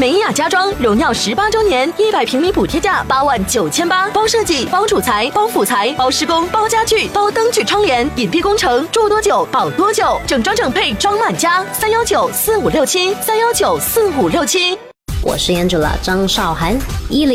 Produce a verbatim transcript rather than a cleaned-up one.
美雅家装荣耀十八周年，一百平米补贴价八万九千八，包设计、包主材、包辅材、包施工、包家具、包灯具窗帘，隐蔽工程，住多久保多久，整装整配装满家。三幺九四五六七，三幺九四五六七。 我是 Angela 张韶涵，一零。